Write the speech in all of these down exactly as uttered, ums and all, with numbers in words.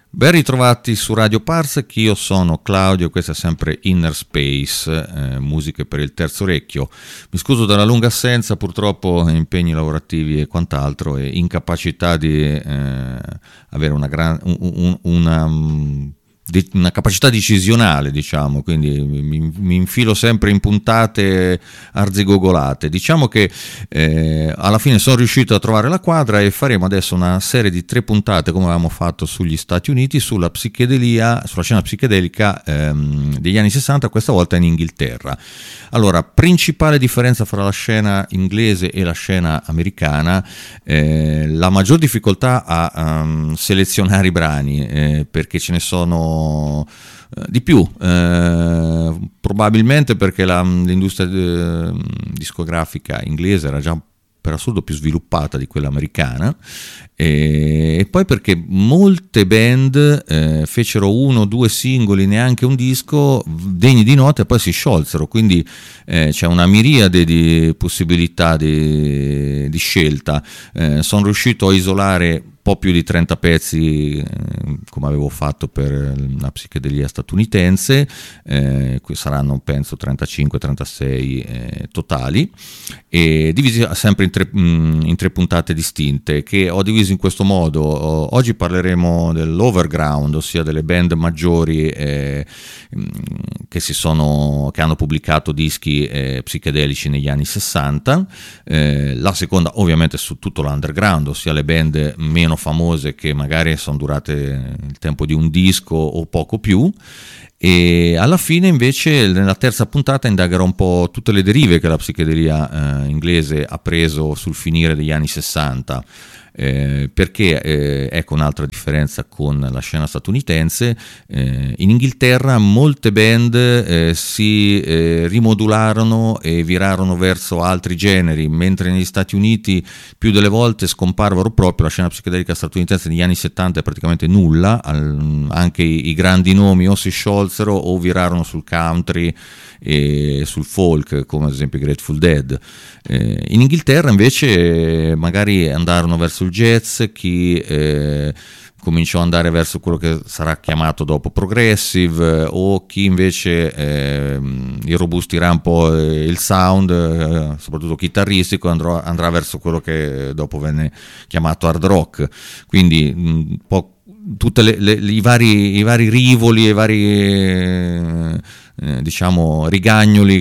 Ben ritrovati su Radio Parsec, io sono Claudio, questa è sempre Inner Space, eh, musiche per il terzo orecchio. Mi scuso della lunga assenza, purtroppo impegni lavorativi e quant'altro e incapacità di eh, avere una, gran, un, un, una um, una capacità decisionale, diciamo, quindi mi, mi infilo sempre in puntate arzigogolate. Diciamo che eh, alla fine sono riuscito a trovare la quadra e faremo adesso una serie di tre puntate, come avevamo fatto sugli Stati Uniti, sulla psichedelia, sulla scena psichedelica ehm, degli anni sessanta, questa volta in Inghilterra. Allora, principale differenza fra la scena inglese e la scena americana, eh, la maggior difficoltà a um, selezionare i brani, eh, perché ce ne sono di più, eh, probabilmente perché la, l'industria eh, discografica inglese era già per assurdo più sviluppata di quella americana, e, e poi perché molte band eh, fecero uno o due singoli, neanche un disco degni di nota, e poi si sciolsero, quindi eh, c'è una miriade di possibilità di, di scelta. Eh, sono riuscito a isolare un po' più di trenta pezzi, eh, come avevo fatto per la psichedelia statunitense, eh, qui saranno penso trentacinque trentasei eh, totali, e divisi sempre in tre, mh, in tre puntate distinte, che ho diviso in questo modo. O, oggi parleremo dell'overground, ossia delle band maggiori eh, che, si sono, che hanno pubblicato dischi eh, psichedelici negli anni sessanta, eh, la seconda ovviamente su tutto l'underground, ossia le band meno famose che magari sono durate il tempo di un disco o poco più, e alla fine invece nella terza puntata indagherò un po' tutte le derive che la psichedelia eh, inglese ha preso sul finire degli anni sessanta. Eh, perché eh, ecco un'altra differenza con la scena statunitense. Eh, in Inghilterra molte band eh, si eh, rimodularono e virarono verso altri generi, mentre negli Stati Uniti più delle volte scomparvero proprio. La scena psichedelica statunitense negli anni settanta è praticamente nulla, al, anche i, i grandi nomi o si sciolsero o virarono sul country e sul folk, come ad esempio i Grateful Dead. Eh, in Inghilterra invece magari andarono verso il jazz, chi eh, cominciò ad andare verso quello che sarà chiamato dopo progressive, eh, o chi invece eh, irrobustirà un po' il sound, eh, soprattutto chitarristico, andrà, andrà verso quello che dopo venne chiamato hard rock. Quindi un po' tutti i vari, i vari rivoli e i vari eh, eh, diciamo rigagnoli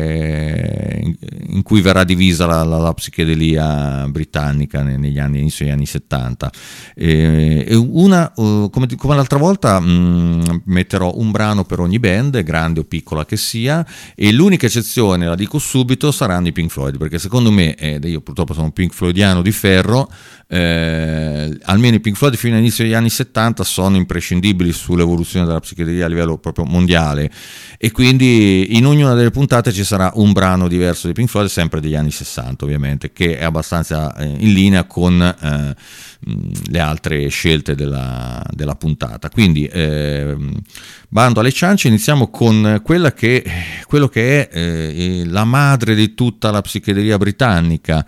che, in, in cui verrà divisa la, la, la psichedelia britannica negli anni, inizio degli anni settanta. E, e una, uh, come, come l'altra volta mh, metterò un brano per ogni band, grande o piccola che sia, e l'unica eccezione, la dico subito, saranno i Pink Floyd, perché secondo me, ed io purtroppo sono un Pink Floydiano di ferro, eh, almeno i Pink Floyd fino all'inizio degli anni settanta sono imprescindibili sull'evoluzione della psichedelia a livello proprio mondiale, e quindi in ognuna delle puntate ci sarà un brano diverso di Pink Floyd, sempre degli anni sessanta ovviamente, che è abbastanza eh, in linea con eh, le altre scelte della, della puntata. Quindi eh, bando alle ciance, iniziamo con quella che, quello che è eh, la madre di tutta la psichedelia britannica,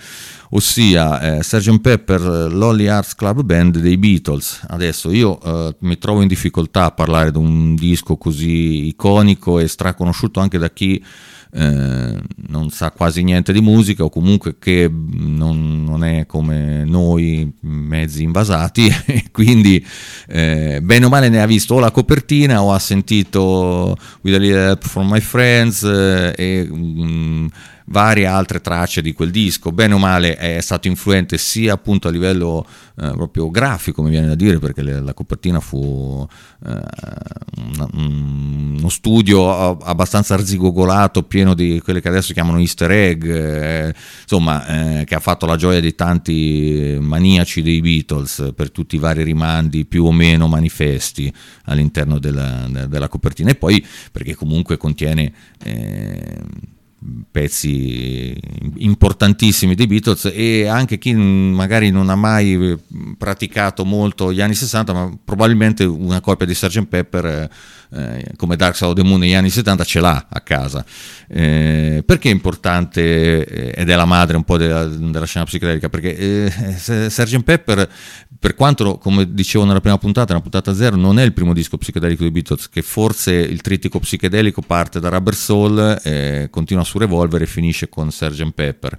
ossia eh, sergeant Pepper Lonely Hearts Club Band dei Beatles. Adesso io eh, mi trovo in difficoltà a parlare di un disco così iconico e straconosciuto anche da chi eh, non sa quasi niente di musica, o comunque che non, non è come noi mezzi invasati e quindi eh, bene o male ne ha visto o la copertina o ha sentito With a Little Help from My Friends eh, e mm, varie altre tracce di quel disco. Bene o male è stato influente sia appunto a livello eh, proprio grafico, mi viene da dire, perché le, la copertina fu eh, una, uno studio abbastanza arzigogolato, pieno di quelle che adesso chiamano easter egg, eh, insomma eh, che ha fatto la gioia di tanti maniaci dei Beatles per tutti i vari rimandi più o meno manifesti all'interno della, della copertina, e poi perché comunque contiene eh, pezzi importantissimi dei Beatles, e anche chi magari non ha mai praticato molto gli anni sessanta, ma probabilmente una copia di sergeant Pepper eh, come Dark Side of the Moon negli anni settanta ce l'ha a casa. Eh, perché è importante, eh, ed è la madre un po' della, della scena psichedelica? Perché eh, sergeant Pepper, per quanto, come dicevo nella prima puntata, nella puntata zero, non è il primo disco psichedelico dei Beatles, che forse il trittico psicedelico parte da Rubber Soul, eh, continua su Revolver e finisce con sergeant Pepper.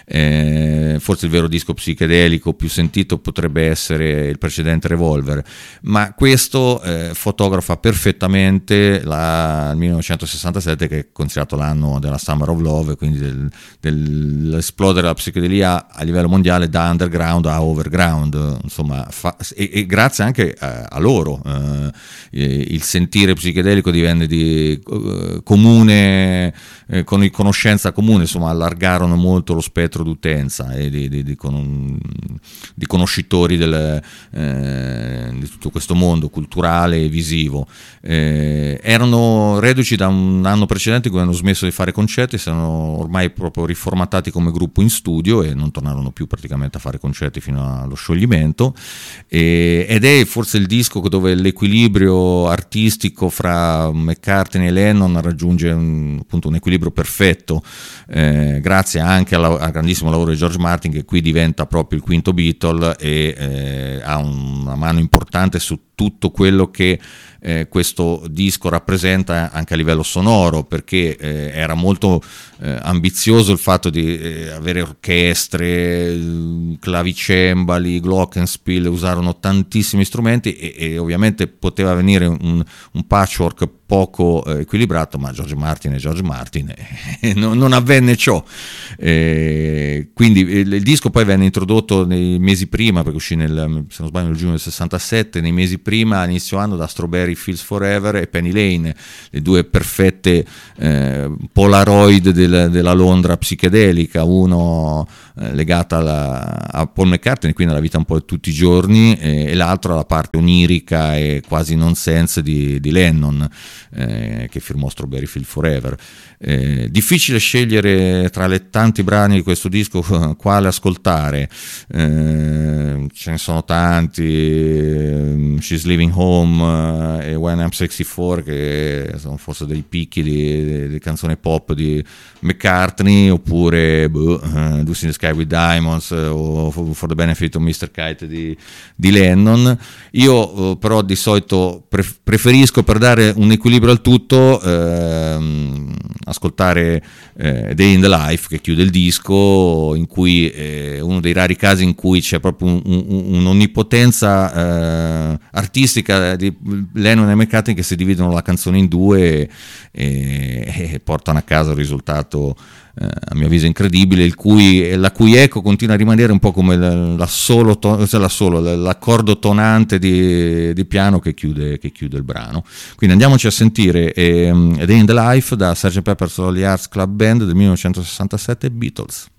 Eh, forse il vero disco psichedelico più sentito potrebbe essere il precedente Revolver, ma questo eh, fotografa perfettamente la, il millenovecentosessantasette, che è considerato l'anno della Summer of Love, quindi del, dell'esplodere della psichedelia a livello mondiale da underground a overground, insomma, fa, e, e grazie anche a, a loro eh, il sentire psichedelico divenne di eh, comune, eh, con conoscenza comune, insomma allargarono molto lo spettro d'utenza e di, di, di, con, di conoscitori del, eh, di tutto questo mondo culturale e visivo. Eh, erano reduci da un anno precedente in cui hanno smesso di fare concerti, si erano ormai proprio riformatati come gruppo in studio e non tornarono più praticamente a fare concerti fino allo scioglimento, e, ed è forse il disco dove l'equilibrio artistico fra McCartney e Lennon raggiunge un, appunto un equilibrio perfetto, eh, grazie anche alla, al grandissimo lavoro di George Martin, che qui diventa proprio il quinto Beatle e eh, ha una mano importante su tutto quello che eh, questo disco rappresenta anche a livello sonoro, perché eh, era molto eh, ambizioso il fatto di eh, avere orchestre, clavicembali, glockenspiel, usarono tantissimi strumenti e, e ovviamente poteva venire un, un patchwork poco eh, equilibrato, ma George Martin è George Martin e non, non avvenne ciò. Eh, quindi il, il disco poi venne introdotto nei mesi prima, perché uscì nel, se non sbaglio nel giugno del sessantasette, nei mesi prima, inizio anno, da Strawberry Fields Forever e Penny Lane, le due perfette eh, Polaroid del, della Londra psichedelica, uno eh, legata alla, a Paul McCartney, quindi alla vita un po' di tutti i giorni, eh, e l'altro alla parte onirica e quasi nonsense di, di Lennon, eh, che firmò Strawberry Fields Forever. Eh, difficile scegliere tra le tanti brani di questo disco quale ascoltare, eh, ce ne sono tanti, eh, She's Leaving Home eh, e When I'm sessantaquattro, che sono forse dei picchi di, di, di canzone pop di McCartney, oppure boh, uh, Lucy in the Sky with Diamonds uh, o For the Benefit of mister Kite di, di Lennon. Io uh, però di solito pref- preferisco, per dare un equilibrio al tutto, ehm, ascoltare eh, Day in the Life, che chiude il disco, in cui è uno dei rari casi in cui c'è proprio un, un, un'onnipotenza eh, artistica di Lennon e McCartney, che si dividono la canzone in due e, e portano a casa un risultato eh, a mio avviso incredibile, il cui, la cui eco continua a rimanere un po' come la, la solo to, cioè la solo, l'accordo tonante di, di piano che chiude, che chiude il brano. Quindi andiamoci a sentire eh, Day in the Life da sergeant Pepper's Lonely Hearts Club Band del millenovecentosessantasette, Beatles.